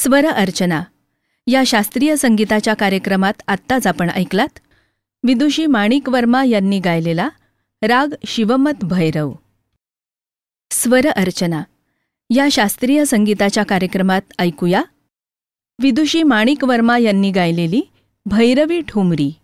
स्वर अर्चना या शास्त्रीय संगीताच्या कार्यक्रमात आत्ताच आपण ऐकलात विदुषी माणिक वर्मा यांनी गायलेला राग शिवमत भैरव. स्वर अर्चना या शास्त्रीय संगीताच्या कार्यक्रमात ऐकूया विदुषी माणिक वर्मा यांनी गायलेली भैरवी ठुमरी.